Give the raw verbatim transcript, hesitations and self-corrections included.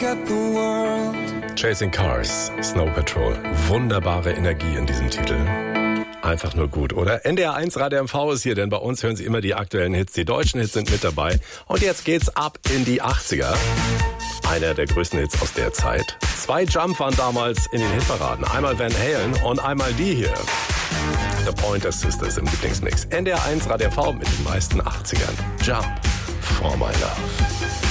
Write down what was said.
Chasing Cars, Snow Patrol. Wunderbare Energie in diesem Titel. Einfach nur gut, oder? N D R eins Radio M V ist hier, denn bei uns hören Sie immer die aktuellen Hits. Die deutschen Hits sind mit dabei. Und jetzt geht's ab in die achtziger. Einer der größten Hits aus der Zeit. Zwei Jump waren damals in den Hitparaden. Einmal Van Halen und einmal die hier. The Pointer Sisters im Lieblingsmix. N D R eins Radio M V mit den meisten achtzigern. Jump for my love.